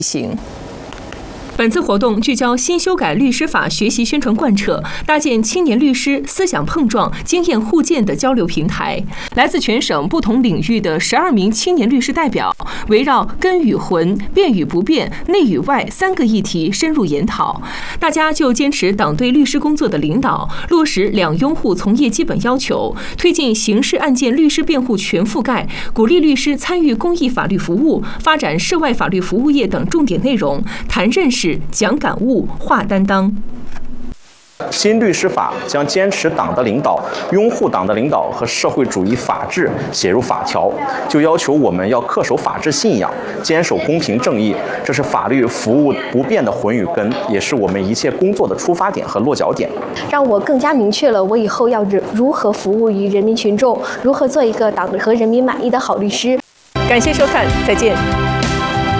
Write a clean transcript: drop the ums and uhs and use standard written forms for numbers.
行。本次活动聚焦新修改律师法学习宣传贯彻，搭建青年律师思想碰撞、经验互鉴的交流平台。来自全省不同领域的12名青年律师代表，围绕根与魂、变与不变、内与外3个议题深入研讨。大家就坚持党对律师工作的领导，落实两拥护从业基本要求，推进刑事案件律师辩护全覆盖，鼓励律师参与公益法律服务，发展涉外法律服务业等重点内容，谈认识、讲感悟、话担当。 新律师法将坚持党的领导、拥护党的领导和社会主义法治写入法条，就要求我们要恪守法治信仰，坚守公平正义，这是法律服务不变的魂与根，也是我们一切工作的出发点和落脚点。 让我更加明确了我以后要如何服务于人民群众，如何做一个党和人民满意的好律师。 感谢收看，再见。